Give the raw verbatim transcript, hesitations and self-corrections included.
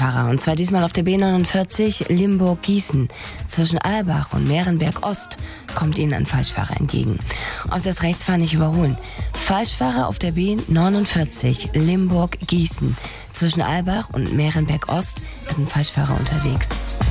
Falschfahrer. Und zwar diesmal auf der B neunundvierzig Limburg-Gießen. Zwischen Albach und Mehrenberg-Ost kommt Ihnen ein Falschfahrer entgegen. Aus das Rechtsfahren nicht überholen. Falschfahrer auf der B neunundvierzig Limburg-Gießen. Zwischen Albach und Mehrenberg-Ost ist ein Falschfahrer unterwegs.